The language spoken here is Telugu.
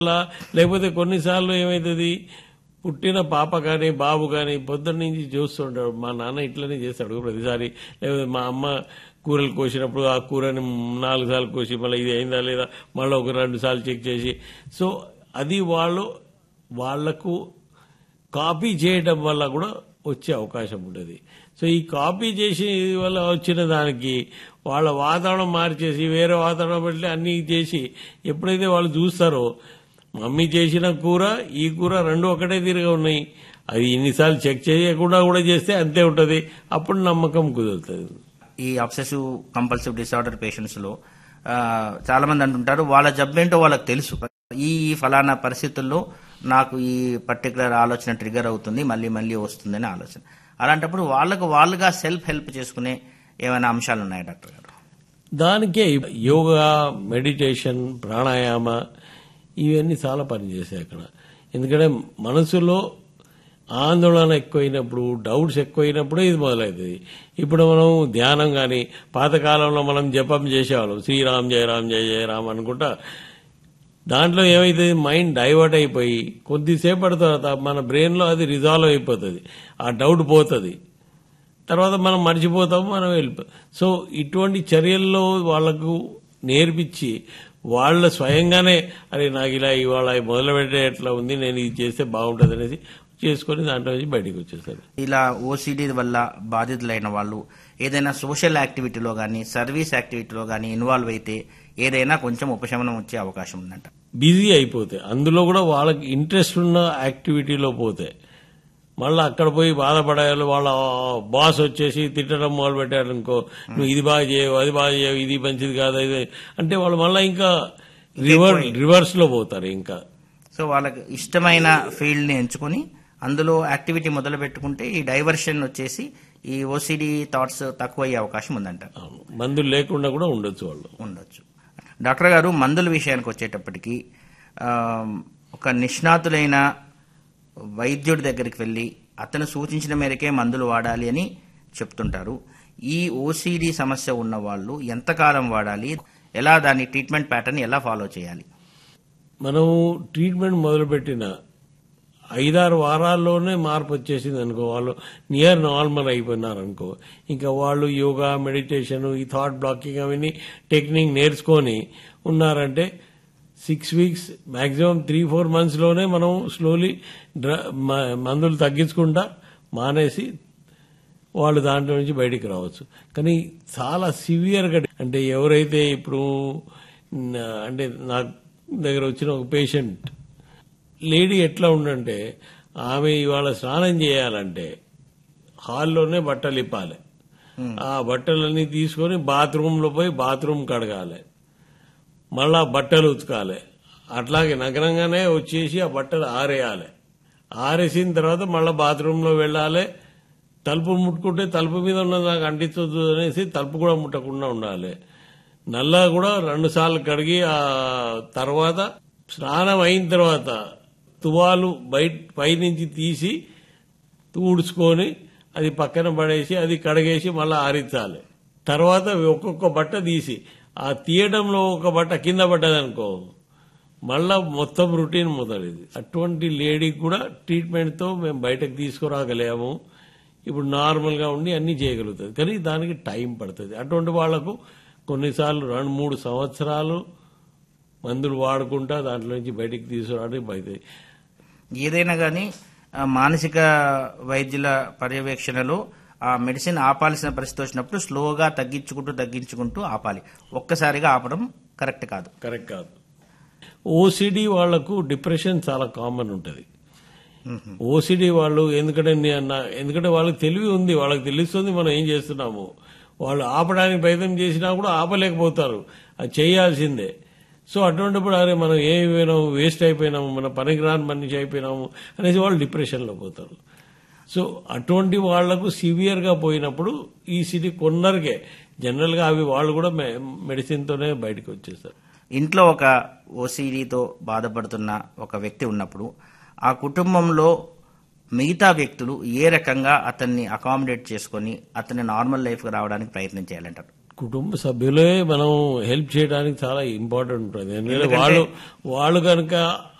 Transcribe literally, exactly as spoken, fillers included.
లేకపోతే కొన్నిసార్లు ఏమవుతుంది, పుట్టిన పాప కానీ బాబు కానీ పొద్దున్న నుంచి చూస్తుంటాడు, మా నాన్న ఇట్లనే చేస్తాడు ప్రతిసారి. లేకపోతే మా అమ్మ కూరలు కోసినప్పుడు ఆ కూరని నాలుగు సార్లు కోసి మళ్ళీ ఇది అయిందా లేదా మళ్ళీ ఒక రెండు సార్లు చెక్ చేసి, సో అది వాళ్ళు వాళ్లకు కాపీ చేయడం వల్ల కూడా వచ్చే అవకాశం ఉంటుంది. సో ఈ కాపీ చేసి వల్ల వచ్చిన దానికి వాళ్ళ వాతావరణం మార్చేసి వేరే వాతావరణం పెట్టి అన్ని చేసి ఎప్పుడైతే వాళ్ళు చూస్తారో మమ్మీ చేసిన కూర ఈ కూర రెండు ఒకటే తీరుగా ఉన్నాయి, అది ఇన్నిసార్లు చెక్ చేయకుండా కూడా చేస్తే అంతే ఉంటుంది, అప్పుడు నమ్మకం కుదురుతుంది. ఈ అబ్సెసివ్ కంపల్సివ్ డిసార్డర్ పేషెంట్స్ లో చాలా మంది అంటుంటారు వాళ్ళ జబ్బేంటో వాళ్ళకి తెలుసు, ఈ ఫలానా పరిస్థితుల్లో నాకు ఈ పర్టికులర్ ఆలోచన ట్రిగర్ అవుతుంది, మళ్ళీ మళ్ళీ వస్తుందని ఆలోచన. అలాంటప్పుడు వాళ్ళకు వాళ్ళుగా సెల్ఫ్ హెల్ప్ చేసుకునే ఏమైనా అంశాలు ఉన్నాయా డాక్టర్ గారు? దానికే యోగా, మెడిటేషన్, ప్రాణాయామ ఇవన్నీ చాలా పనిచేసాయి అక్కడ. ఎందుకంటే మనసులో ఆందోళన ఎక్కువైనప్పుడు, డౌట్స్ ఎక్కువైనప్పుడే ఇది మొదలవుతుంది. ఇప్పుడు మనం ధ్యానం కానీ పాతకాలంలో మనం జపం చేసేవాళ్ళం, శ్రీరామ్ జయ రామ్ జయ జయ రామ్ అనుకుంటా, దాంట్లో ఏమైతుంది మైండ్ డైవర్ట్ అయిపోయి కొద్దిసేపటి తర్వాత మన బ్రెయిన్లో అది రిజాల్వ్ అయిపోతుంది, ఆ డౌట్ పోతుంది, తర్వాత మనం మర్చిపోతాము, మనం వెళ్ళిపో. సో ఇటువంటి చర్యల్లో వాళ్లకు నేర్పించి వాళ్ళ స్వయంగానే అరే నాకు ఇలా ఇవాళ మొదలు పెట్టేట్లా ఉంది, నేను ఇది చేస్తే బాగుంటుంది అనేసి చేసుకుని దాంట్లో నుంచి బయటకు వచ్చేస్తారు. ఇలా ఓసీడీ వల్ల బాధితులైన వాళ్ళు ఏదైనా సోషల్ యాక్టివిటీలో కానీ సర్వీస్ యాక్టివిటీలో కానీ ఇన్వాల్వ్ అయితే ఏదైనా కొంచెం ఉపశమనం వచ్చే అవకాశం ఉందంట. బిజీ అయిపోతే అందులో కూడా వాళ్ళకి ఇంట్రెస్ట్ ఉన్న యాక్టివిటీలో పోతే మళ్ళీ అక్కడ పోయి బాధపడాలి, వాళ్ళ బాస్ వచ్చేసి తిట్టడం మొదలు పెట్టారు అనుకో, నువ్వు ఇది బాగా చేయవు అది బాగా చేయవు ఇది మంచిది కాదు ఇది అంటే వాళ్ళు మళ్ళీ ఇంకా రివర్ రివర్స్ లో పోతారు. ఇంకా సో వాళ్ళకి ఇష్టమైన ఫీల్డ్ ని ఎంచుకుని అందులో యాక్టివిటీ మొదలు పెట్టుకుంటే ఈ డైవర్షన్ వచ్చేసి ఈ ఓసీడీ థాట్స్ తక్కువ అయ్యే అవకాశం ఉందంట. మందులు లేకుండా కూడా ఉండొచ్చు వాళ్ళు ఉండొచ్చు. డాక్టర్ గారు, మందుల విషయానికి వచ్చేటప్పటికి ఒక నిష్ణాతులైన వైద్యుడి దగ్గరికి వెళ్ళి అతను సూచించిన మేరకే మందులు వాడాలి అని చెప్తుంటారు. ఈ ఓసీడీ సమస్య ఉన్న వాళ్ళు ఎంతకాలం వాడాలి, ఎలా దాని ట్రీట్మెంట్ ప్యాటర్న్ ఎలా ఫాలో చేయాలి? మనం ట్రీట్మెంట్ మొదలుపెట్టిన ఐదారు వారాల్లోనే మార్పు వచ్చేసింది అనుకో, వాళ్ళు నియర్ నార్మల్ అయిపోయినారు అనుకో, ఇంకా వాళ్ళు యోగా, మెడిటేషన్, ఈ థాట్ బ్లాకింగ్ అవన్నీ టెక్నిక్ నేర్చుకొని ఉన్నారంటే six weeks maximum three four months లోనే మనం స్లోలీ మందులు తగ్గించుకుంటా మానేసి వాళ్ళు దాంట్లో నుంచి బయటికి రావచ్చు. కానీ చాలా సివియర్గా అంటే ఎవరైతే ఇప్పుడు అంటే నా దగ్గర వచ్చిన ఒక పేషెంట్ లేడీ ఎట్లా ఉండంటే, ఆమె ఇవాళ స్నానం చేయాలంటే హాల్లోనే బట్టలు ఇప్పాలి, ఆ బట్టలన్నీ తీసుకొని బాత్రూంలో పోయి బాత్రూమ్ కడగాలి, మళ్ళా బట్టలు ఉతకాలి, అట్లాగే నగరంగానే వచ్చేసి ఆ బట్టలు ఆరేయాలి, ఆరేసిన తర్వాత మళ్ళా బాత్రూంలో వెళ్ళాలి, తలుపు ముట్టుకుంటే తలుపు మీద ఉన్నది నాకు అంటించొద్దు అనేసి తలుపు కూడా ముట్టకుండా ఉండాలి, నల్లా కూడా రెండు సార్లు కడిగి ఆ తర్వాత స్నానం అయిన తర్వాత తువాలు బయట పైనుంచి తీసి తుడుచుకొని అది పక్కన పడేసి అది కడిగేసి మళ్ళీ ఆరించాలి. తర్వాత ఒక్కొక్క బట్ట తీసి ఆ తీయడంలో ఒక బట్ట కింద పడ్డదనుకో మళ్ళా మొత్తం రొటీన్ మొదలైంది. అటువంటి లేడీకి కూడా ట్రీట్మెంట్తో మేము బయటకు తీసుకురాగలేము, ఇప్పుడు నార్మల్గా ఉండి అన్ని చేయగలుగుతుంది, కానీ దానికి టైం పడుతుంది. అటువంటి వాళ్లకు కొన్నిసార్లు రెండు మూడు సంవత్సరాలు మందులు వాడుకుంటా దాంట్లో నుంచి బయటికి తీసుకురావడానికి బయట. ఏదైనా కానీ మానసిక వైద్యుల పర్యవేక్షణలో ఆ మెడిసిన్ ఆపాల్సిన పరిస్థితి వచ్చినప్పుడు స్లోగా తగ్గించుకుంటూ తగ్గించుకుంటూ ఆపాలి, ఒక్కసారిగా ఆపడం కరెక్ట్ కాదు. కరెక్ట్ కాదు. ఓసిడి వాళ్లకు డిప్రెషన్ చాలా కామన్ ఉంటుంది. ఓసిడి వాళ్ళు ఎందుకంటే ఎందుకంటే వాళ్ళకి తెలివి ఉంది, వాళ్ళకి తెలుస్తుంది మనం ఏం చేస్తున్నాము, వాళ్ళు ఆపడానికి ప్రయత్నం చేసినా కూడా ఆపలేకపోతారు, అది చేయాల్సిందే. సో అటువంటిప్పుడు అరే మనం ఏమైనాము, వేస్ట్ అయిపోయినాము, మన పనికిరాని మనిషి అయిపోయినాము అనేసి వాళ్ళు డిప్రెషన్లో పోతారు. సో అటువంటి వాళ్లకు సివియర్గా పోయినప్పుడు ఈ సిటీ కొందరికే జనరల్గా అవి వాళ్ళు కూడా మెడిసిన్తోనే బయటకు వచ్చేస్తారు. ఇంట్లో ఒక ఓసీడీతో బాధపడుతున్న ఒక వ్యక్తి ఉన్నప్పుడు ఆ కుటుంబంలో మిగతా వ్యక్తులు ఏ రకంగా అతన్ని అకామిడేట్ చేసుకుని అతన్ని నార్మల్ లైఫ్కి రావడానికి ప్రయత్నం చేయాలంటారు? కుటుంబ సభ్యులే మనం హెల్ప్ చేయడానికి చాలా ఇంపార్టెంట్ ఉంటుంది ఎందుకంటే వాళ్ళు వాళ్ళు కనుక